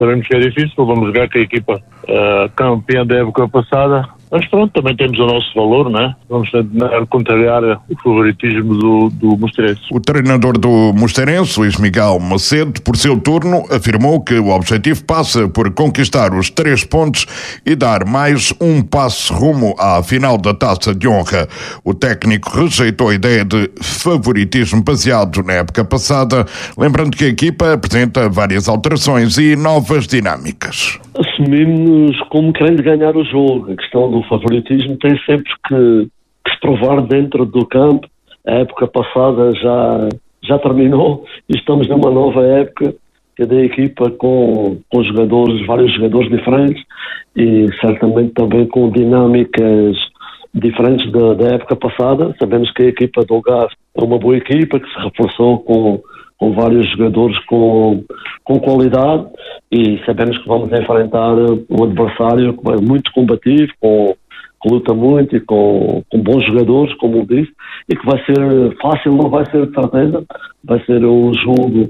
Sabemos que é difícil, vamos jogar com a equipa campeã da época passada, mas pronto, também temos o nosso valor, né? Vamos tentar contrariar o favoritismo do Mosteirense. O treinador do Mosteirense, Luís Miguel Macedo, por seu turno, afirmou que o objetivo passa por conquistar os 3 pontos e dar mais um passo rumo à final da Taça de Honra. O técnico rejeitou a ideia de favoritismo baseado na época passada, lembrando que a equipa apresenta várias alterações e novas dinâmicas. Assumimos como querendo ganhar o jogo. A questão do favoritismo tem sempre que se provar dentro do campo. A época passada já terminou e estamos numa nova época, cada equipa com jogadores, vários jogadores diferentes e certamente também com dinâmicas diferentes da época passada. Sabemos que a equipa do Algarve é uma boa equipa que se reforçou com vários jogadores com qualidade e sabemos que vamos enfrentar um adversário que é muito combativo, que luta muito e com bons jogadores, como eu disse, e que vai ser fácil, não vai ser de certeza, vai ser um jogo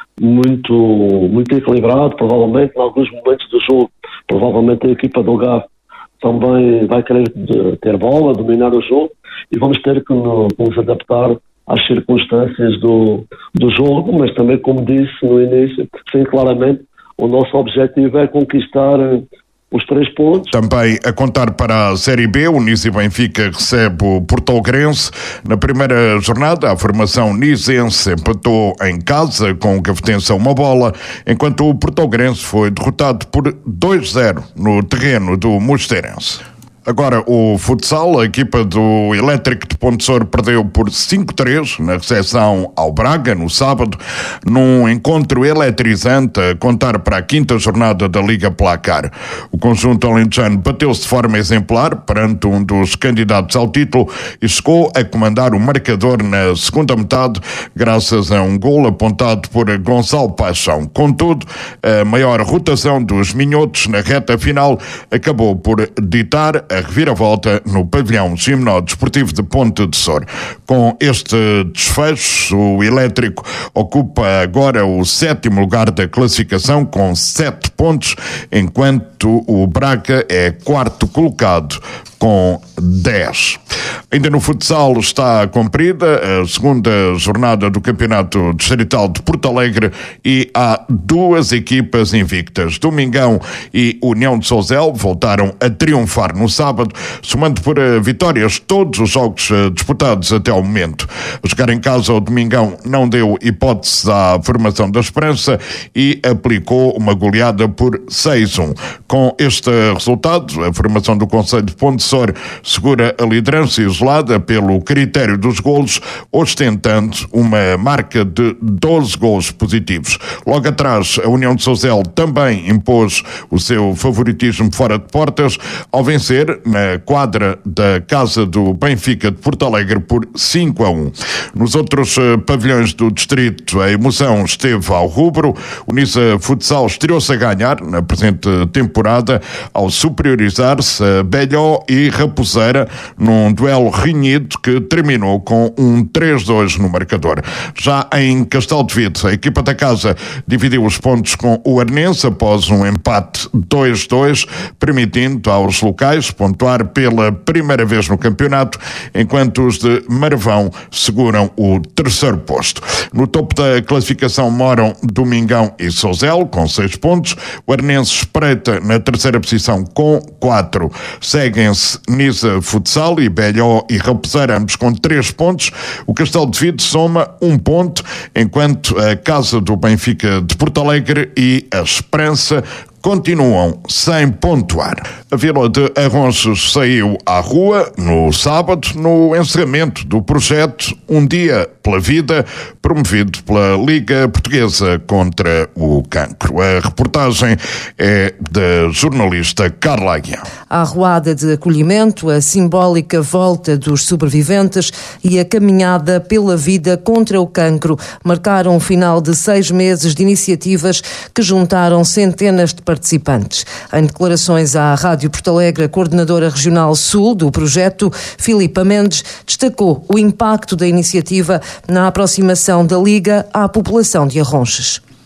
muito equilibrado, provavelmente em alguns momentos do jogo, provavelmente a equipa do Algarve também vai querer ter bola, dominar o jogo e vamos ter que nos adaptar às circunstâncias do jogo, mas também, como disse no início, sim, claramente, o nosso objetivo é conquistar os 3 pontos. Também a contar para a Série B, o Nice e Benfica recebe o Portalegrense. Na primeira jornada, a formação nicense empatou em casa com o Cafetense a 1-1, enquanto o Portalegrense foi derrotado por 2-0 no terreno do Mosteirense. Agora o futsal, a equipa do Elétrico de Pontessor perdeu por 5-3 na recepção ao Braga no sábado, num encontro eletrizante a contar para a 5ª jornada da Liga Placar. O conjunto alentejano bateu-se de forma exemplar perante um dos candidatos ao título e chegou a comandar o marcador na segunda metade graças a um golo apontado por Gonçalo Paixão. Contudo, a maior rotação dos minhotos na reta final acabou por ditar a reviravolta no pavilhão Gimnó Desportivo de Ponte de Sor. Com este desfecho, o Elétrico ocupa agora o 7º lugar da classificação com 7 pontos, enquanto o Braga é 4º colocado com 10. Ainda no futsal está cumprida a segunda jornada do Campeonato Distrital de Porto Alegre e há 2 equipas invictas. Domingão e União de Sousel voltaram a triunfar no sábado, somando por vitórias todos os jogos disputados até ao momento. A jogar em casa, o Domingão não deu hipótese à formação da Esperança e aplicou uma goleada por 6-1. Com este resultado, a formação do Concelho de Ponte de Sor segura a liderança isolada pelo critério dos golos, ostentando uma marca de 12 golos positivos. Logo atrás, a União de Sousel também impôs o seu favoritismo fora de portas ao vencer na quadra da casa do Benfica de Porto Alegre por 5-1. Nos outros pavilhões do distrito, a emoção esteve ao rubro. O Nisa Futsal estreou-se a ganhar na presente temporada ao superiorizar-se a Belhó e Raposeira num duelo renhido que terminou com um 3-2 no marcador. Já em Castelo de Vide, a equipa da casa dividiu os pontos com o Arnense após um empate 2-2, permitindo aos locais pontuar pela primeira vez no campeonato, enquanto os de Marvão seguram o 3º posto. No topo da classificação moram Domingão e Sousel, com 6 pontos. O Arnense espreita na 3ª posição com 4. Seguem-se Nisa Futsal e Belhó e Raposeira, ambos com 3 pontos. O Castelo de Vide soma 1 ponto, enquanto a casa do Benfica de Porto Alegre e a Esperança continuam sem pontuar. A Vila de Arronches saiu à rua no sábado no encerramento do projeto Um Dia pela Vida, promovido pela Liga Portuguesa contra o Cancro. A reportagem é da jornalista Carla Aguiar. A arruada de acolhimento, a simbólica volta dos sobreviventes e a caminhada pela vida contra o cancro marcaram o final de 6 meses de iniciativas que juntaram centenas de participantes. Em declarações à Rádio Porto Alegre, a coordenadora regional sul do projeto, Filipa Mendes, destacou o impacto da iniciativa na aproximação da Liga à população de Arronches.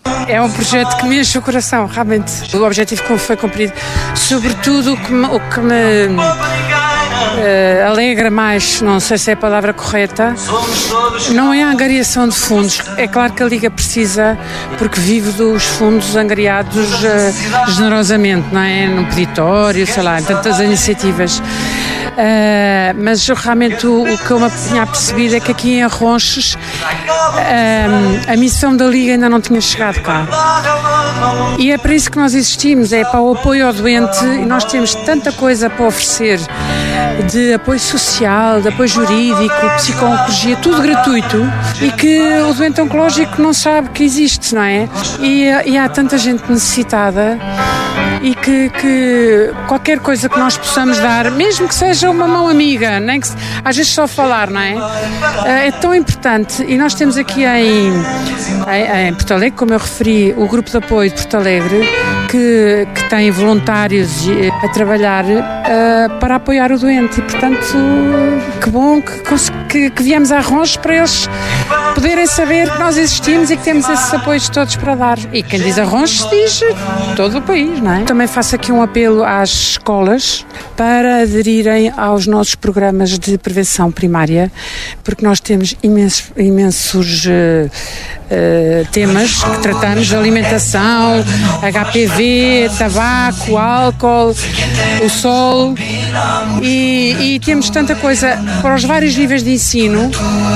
É um projeto que me enche o coração, realmente. O objetivo que foi cumprido, sobretudo o que me alegra mais, não sei se é a palavra correta, não é a angariação de fundos. É claro que a Liga precisa, porque vive dos fundos angariados generosamente, não é? No peditório, sei lá, em tantas iniciativas. Mas realmente o que eu me tinha percebido é que aqui em Arronches a missão da Liga ainda não tinha chegado cá. E é para isso que nós existimos, é para o apoio ao doente, e nós temos tanta coisa para oferecer, de apoio social, de apoio jurídico, psicologia, tudo gratuito, e que o doente oncológico não sabe que existe, não é? E há tanta gente necessitada, e que qualquer coisa que nós possamos dar, mesmo que seja uma mão amiga, nem que às vezes só falar, não é? É tão importante. E nós temos aqui em Porto Alegre, como eu referi, o grupo de apoio de Porto Alegre, que tem voluntários a trabalhar para apoiar o doente, e portanto que bom que viemos a Arronches para eles poderem saber que nós existimos e que temos esses apoios todos para dar. E quem diz Arronches diz todo o país, não é? Também faço aqui um apelo às escolas para aderirem aos nossos programas de prevenção primária, porque nós temos imensos temas que tratamos: alimentação, HPV, tabaco, álcool, o sol, e temos tanta coisa para os vários níveis de ensino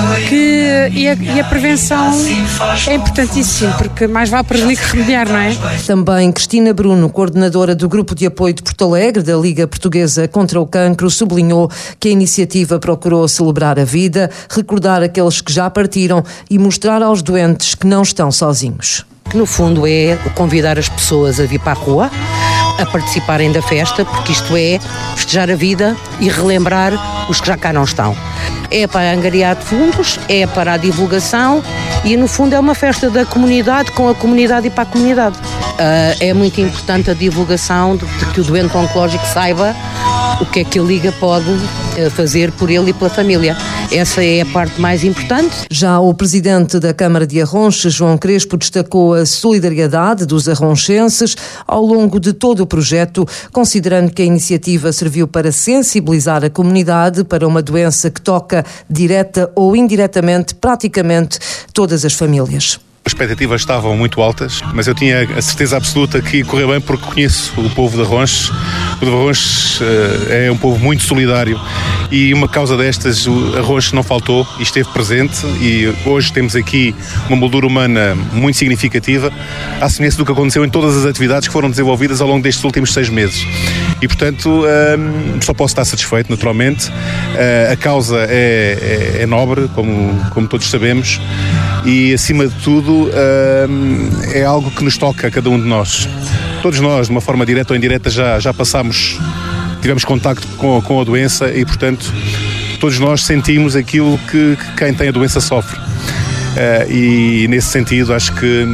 e a prevenção é importantíssimo, porque mais vale prevenir que remediar, não é? Também Cristina Bruno, coordenadora do Grupo de Apoio de Porto Alegre, da Liga Portuguesa contra o Cancro, sublinhou que a iniciativa procurou celebrar a vida, recordar aqueles que já partiram e mostrar aos doentes que não estão sozinhos. Que no fundo é convidar as pessoas a vir para a rua, a participarem da festa, porque isto é festejar a vida e relembrar os que já cá não estão. É para angariar fundos, é para a divulgação e no fundo é uma festa da comunidade, com a comunidade e para a comunidade. É muito importante a divulgação de que o doente oncológico saiba o que é que a Liga pode fazer por ele e pela família. Essa é a parte mais importante. Já o presidente da Câmara de Arronches, João Crespo, destacou a solidariedade dos arronchenses ao longo de todo o projeto, considerando que a iniciativa serviu para sensibilizar a comunidade para uma doença que toca direta ou indiretamente praticamente todas as famílias. As expectativas estavam muito altas, mas eu tinha a certeza absoluta que ia correr bem, porque conheço o povo de Arronches. O povo de Arronches é um povo muito solidário e uma causa destas, o Arronches não faltou e esteve presente, e hoje temos aqui uma moldura humana muito significativa, à semelhança do que aconteceu em todas as atividades que foram desenvolvidas ao longo destes últimos 6 meses. E, portanto, só posso estar satisfeito, naturalmente. A causa é nobre, como todos sabemos, e, acima de tudo, é algo que nos toca a cada um de nós. Todos nós, de uma forma direta ou indireta, já tivemos contacto com a doença e, portanto, todos nós sentimos aquilo que quem tem a doença sofre. E, nesse sentido, acho que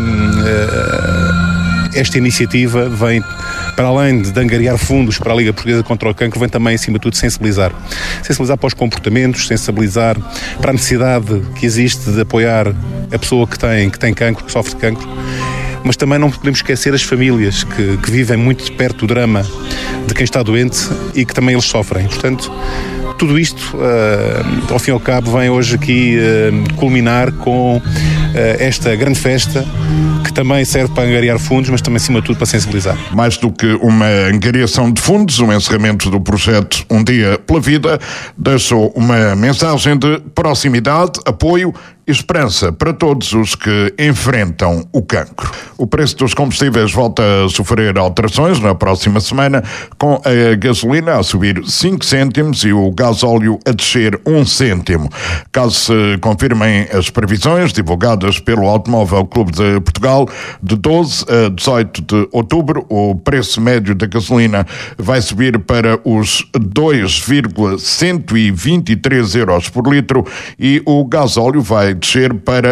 esta iniciativa vem, para além de angariar fundos para a Liga Portuguesa contra o Cancro, vem também, acima de tudo, sensibilizar para os comportamentos, sensibilizar para a necessidade que existe de apoiar a pessoa que tem cancro, que sofre de cancro, mas também não podemos esquecer as famílias que vivem muito de perto do drama de quem está doente e que também eles sofrem. Portanto, tudo isto, ao fim e ao cabo, vem hoje aqui culminar com esta grande festa, que também serve para angariar fundos, mas também, acima de tudo, para sensibilizar. Mais do que uma angariação de fundos, o encerramento do projeto Um Dia pela Vida deixou uma mensagem de proximidade, apoio e esperança para todos os que enfrentam o cancro. O preço dos combustíveis volta a sofrer alterações na próxima semana, com a gasolina a subir 5 cêntimos e o gasóleo a descer 1 cêntimo. Caso se confirmem as previsões divulgadas pelo Automóvel Clube de Portugal, de 12 a 18 de outubro, o preço médio da gasolina vai subir para os 2,123 euros por litro e o gasóleo vai descer para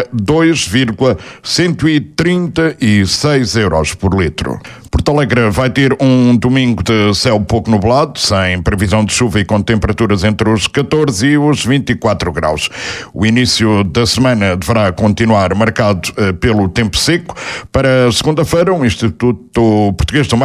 2,136 euros por litro. Porto Alegre vai ter um domingo de céu pouco nublado, sem previsão de chuva e com temperaturas entre os 14 e os 24 graus. O início da semana deverá continuar marcado pelo tempo seco. Para segunda-feira, o Instituto Português do Mar